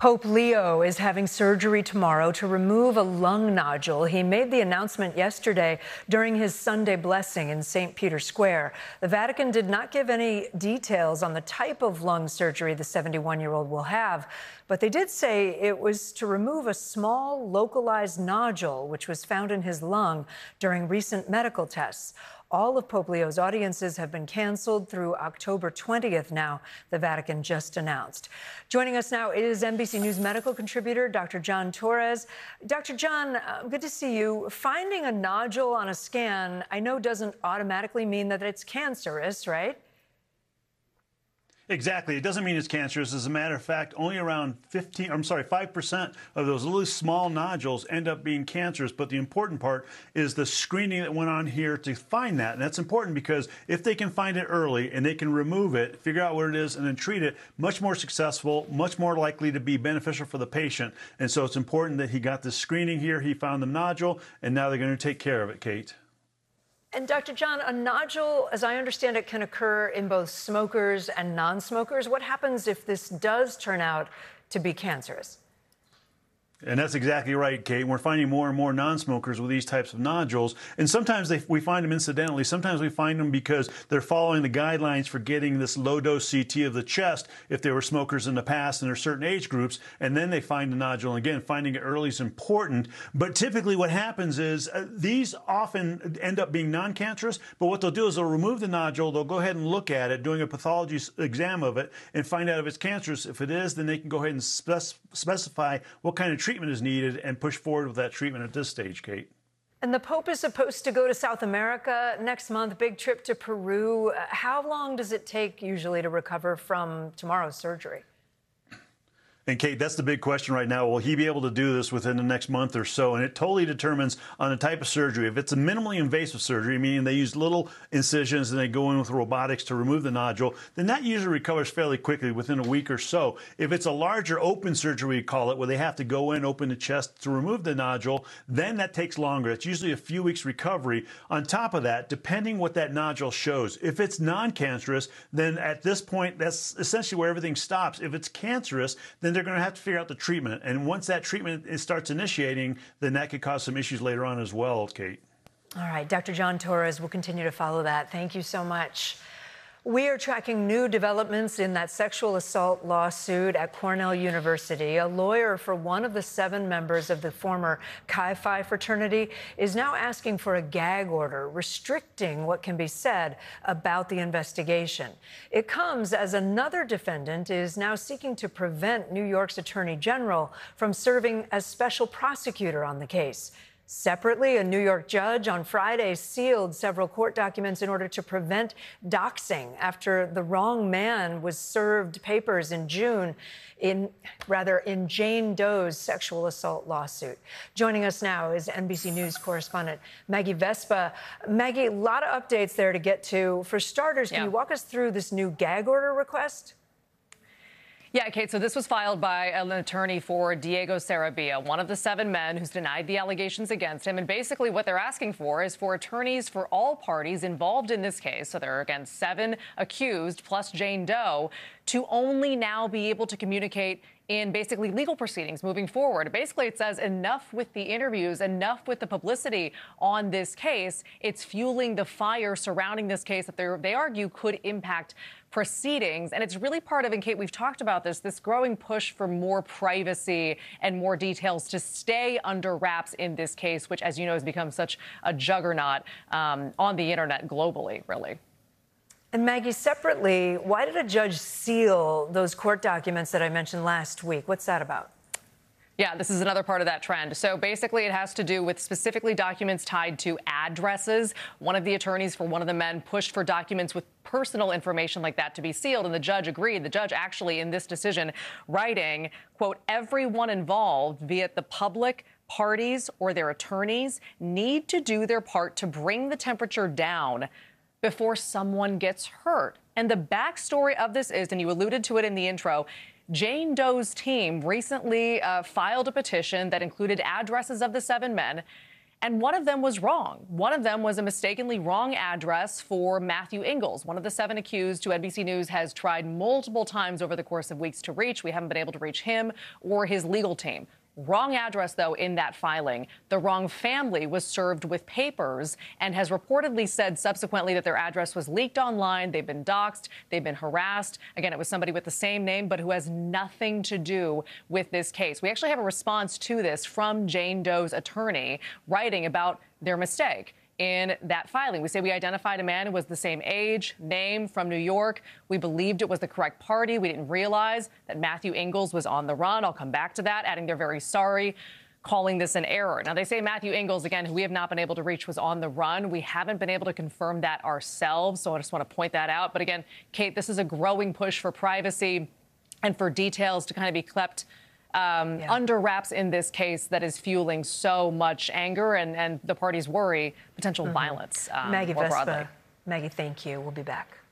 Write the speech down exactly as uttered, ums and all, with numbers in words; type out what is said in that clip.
Pope Leo is having surgery tomorrow to remove a lung nodule. He made the announcement yesterday during his Sunday blessing in Saint Peter's Square. The Vatican did not give any details on the type of lung surgery the seventy-one-year-old will have, but they did say it was to remove a small, localized nodule which was found in his lung during recent medical tests. All of Pope Leo's audiences have been canceled through October twentieth now, the Vatican just announced. Joining us now is N B C News medical contributor Doctor John Torres. Doctor John, uh, good to see you. Finding a nodule on a scan, I know doesn't automatically mean that it's cancerous, right? Exactly. It doesn't mean it's cancerous. As a matter of fact, only around fifteen, I'm sorry, five percent of those little small nodules end up being cancerous. But the important part is the screening that went on here to find that. And that's important because if they can find it early and they can remove it, figure out what it is, and then treat it, much more successful, much more likely to be beneficial for the patient. And so it's important that he got this screening here. He found the nodule, and now they're going to take care of it, Kate. And Doctor John, a nodule, as I understand it, can occur in both smokers and non-smokers. What happens if this does turn out to be cancerous? And that's exactly right, Kate. We're finding more and more non-smokers with these types of nodules. And sometimes they, we find them incidentally. Sometimes we find them because they're following the guidelines for getting this low-dose C T of the chest if they were smokers in the past and there are certain age groups. And then they find the nodule. And again, finding it early is important. But typically what happens is uh, these often end up being non-cancerous. But what they'll do is they'll remove the nodule. They'll go ahead and look at it, doing a pathology exam of it, and find out if it's cancerous. If it is, then they can go ahead and spec specify what kind of treatment is needed and push forward with that treatment at this stage, Kate. And the Pope is supposed to go to South America next month, big trip to Peru. How long does it take usually to recover from tomorrow's surgery? And, Kate, that's the big question right now. Will he be able to do this within the next month or so? And it totally determines on the type of surgery. If it's a minimally invasive surgery, meaning they use little incisions and they go in with robotics to remove the nodule, then that usually recovers fairly quickly within a week or so. If it's a larger open surgery, we call it, where they have to go in, open the chest to remove the nodule, then that takes longer. It's usually a few weeks recovery. On top of that, depending what that nodule shows, if it's non-cancerous, then at this point, that's essentially where everything stops. If it's cancerous, then they're going to have to figure out the treatment. And once that treatment starts initiating, then that could cause some issues later on as well, Kate. All right, Doctor John Torres will continue to follow that. Thank you so much. We are tracking new developments in that sexual assault lawsuit at Cornell University. A lawyer for one of the seven members of the former Chi Phi fraternity is now asking for a gag order restricting what can be said about the investigation. It comes as another defendant is now seeking to prevent New York's Attorney General from serving as special prosecutor on the case. Separately, a New York judge on Friday sealed several court documents in order to prevent doxing after the wrong man was served papers in June in, rather, in Jane Doe's sexual assault lawsuit. Joining us now is N B C News correspondent Maggie Vespa. Maggie, a lot of updates there to get to. For starters, can yeah. you walk us through this new gag order request? Yeah, Kate, so this was filed by an attorney for Diego Sarabia, one of the seven men who's denied the allegations against him. And basically what they're asking for is for attorneys for all parties involved in this case, so there are, again, seven accused plus Jane Doe, to only now be able to communicate in basically legal proceedings moving forward. Basically, it says enough with the interviews, enough with the publicity on this case. It's fueling the fire surrounding this case that they argue could impact proceedings. And it's really part of, and Kate, we've talked about this, this growing push for more privacy and more details to stay under wraps in this case, which, as you know, has become such a juggernaut um, on the internet globally, really. And Maggie, separately, why did a judge seal those court documents that I mentioned last week? What's that about? Yeah, this is another part of that trend. So basically, it has to do with specifically documents tied to addresses. One of the attorneys for one of the men pushed for documents with personal information like that to be sealed, and the judge agreed. The judge actually, in this decision, writing, quote, everyone involved, be it the public, parties, or their attorneys, need to do their part to bring the temperature down before someone gets hurt. And the backstory of this is, and you alluded to it in the intro, Jane Doe's team recently uh, filed a petition that included addresses of the seven men and one of them was wrong. One of them was a mistakenly wrong address for Matthew Ingles, one of the seven accused who N B C News has tried multiple times over the course of weeks to reach. We haven't been able to reach him or his legal team. Wrong address, though, in that filing. The wrong family was served with papers and has reportedly said subsequently that their address was leaked online. They've been doxxed. They've been harassed. Again, it was somebody with the same name, but who has nothing to do with this case. We actually have a response to this from Jane Doe's attorney writing about their mistake in that filing. We say we identified a man who was the same age, name, from New York. We believed it was the correct party. We didn't realize that Matthew Ingles was on the run. I'll come back to that, adding they're very sorry, calling this an error. Now, they say Matthew Ingles, again, who we have not been able to reach, was on the run. We haven't been able to confirm that ourselves, so I just want to point that out. But again, Kate, this is a growing push for privacy and for details to kind of be kept Um, yeah. under wraps in this case that is fueling so much anger and, and the parties worry potential mm-hmm. violence um, Maggie more Vespa, broadly. Maggie, thank you. We'll be back.